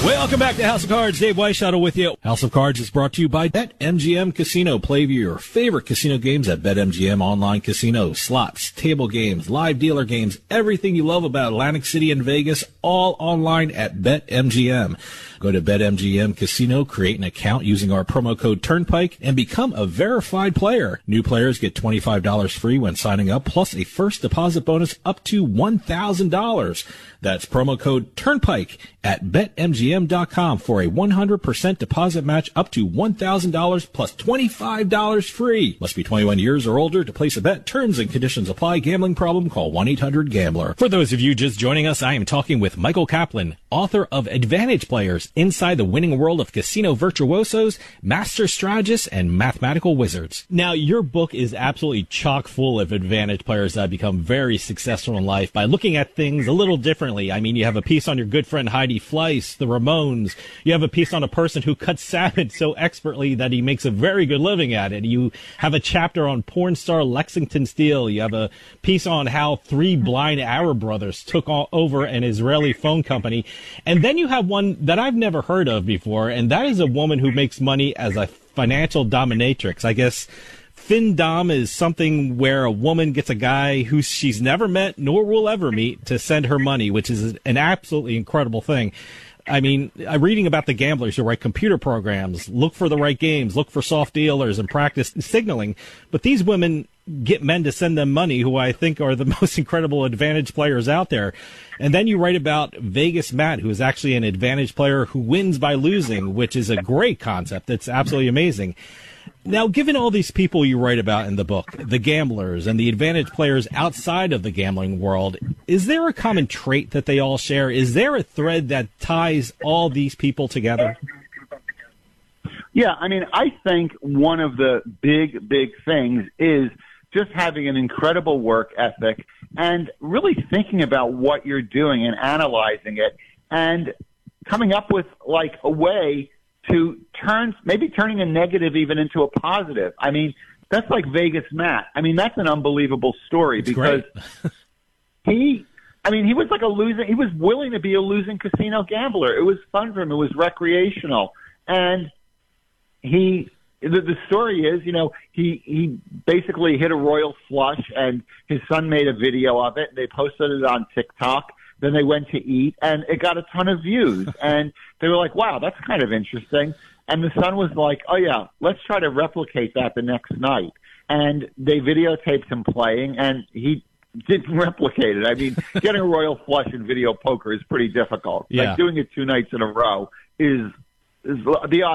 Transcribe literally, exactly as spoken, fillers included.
Welcome back to House of Cards. Dave Weishuttle with you. House of Cards is brought to you by BetMGM Casino. Play your favorite casino games at BetMGM Online Casino. Slots, table games, live dealer games, everything you love about Atlantic City and Vegas, all online at BetMGM. Go to BetMGM Casino, create an account using our promo code Turnpike, and become a verified player. New players get twenty-five dollars free when signing up, plus a first deposit bonus up to one thousand dollars. That's promo code Turnpike at Bet M G M dot com for a one hundred percent deposit match up to one thousand dollars plus twenty-five dollars free. Must be twenty-one years or older to place a bet. Terms and conditions apply. Gambling problem? Call one eight hundred gambler. For those of you just joining us, I am talking with Michael Kaplan, author of Advantage Players, Inside the Winning World of Casino Virtuosos, Master Strategists, and Mathematical Wizards. Now, your book is absolutely chock full of advantage players that have become very successful in life by looking at things a little differently. I mean, you have a piece on your good friend Heidi Fleiss, the Ramones. You have a piece on a person who cuts salmon so expertly that he makes a very good living at it. You have a chapter on porn star Lexington Steele. You have a piece on how three blind Arab brothers took all over an Israeli phone company. And then you have one that I've never heard of before, and that is a woman who makes money as a financial dominatrix. I guess FinDom is something where a woman gets a guy who she's never met nor will ever meet to send her money, which is an absolutely incredible thing. I mean, I'm reading about the gamblers who write computer programs, look for the right games, look for soft dealers, and practice signaling. But these women get men to send them money, who I think are the most incredible advantage players out there. And then you write about Vegas Matt, who is actually an advantage player who wins by losing, which is a great concept. It's absolutely amazing. Now, given all these people you write about in the book, the gamblers and the advantage players outside of the gambling world, is there a common trait that they all share? Is there a thread that ties all these people together? Yeah, I mean, I think one of the big, big things is just having an incredible work ethic and really thinking about what you're doing and analyzing it and coming up with, like, a way to turn, maybe turning a negative even into a positive. I mean, that's like Vegas Matt. I mean, that's an unbelievable story it's because he, I mean, he was like a losing, he was willing to be a losing casino gambler. It was fun for him. It was recreational. And he, the, the story is, you know, he, he basically hit a royal flush and his son made a video of it. They posted it on TikTok. Then they went to eat, and it got a ton of views. And they were like, wow, that's kind of interesting. And the son was like, oh, yeah, let's try to replicate that the next night. And they videotaped him playing, and he didn't replicate it. I mean, getting a royal flush in video poker is pretty difficult. Yeah. Like doing it two nights in a row is, is the odds